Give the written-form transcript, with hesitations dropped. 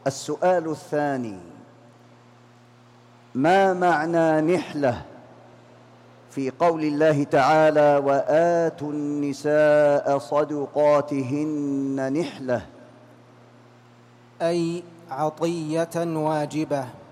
السؤال الثاني: ما معنى نحلة في قول الله تعالى: وآتوا النساء صدقاتهن نحلة؟ أي عطية واجبة.